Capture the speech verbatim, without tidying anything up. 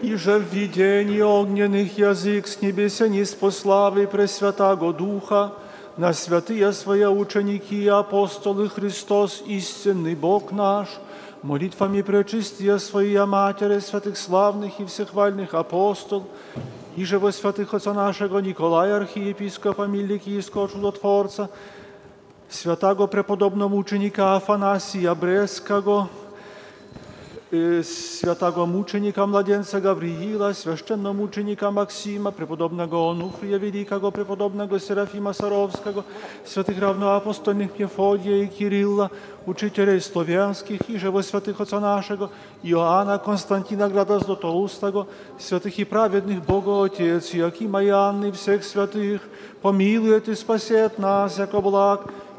И же в видении огненных язык с небеса ниспо славы Пресвятаго Духа, на святые свои ученики и апостолы Христос, истинный Бог наш, молитвами пречистия Своя Матери, святых славных и всехвальных апостол, и же во святых Отца нашего Николая, архиепископа Миликийского чудотворца, святаго преподобного ученика Афанасия Брестского, святаго мученика младенца Гавриила, священномученика Максима, преподобного Онуфрия Великого, преподобного Серафима Саровского, святых равноапостольных Мефодия и Кирилла, учителей славянских, и же во святых Отца нашего Иоанна Константина Града Златоустого, святых и праведных Бога Отец, Иакима и Анны, всех святых, помилует и спасет нас, яко благ,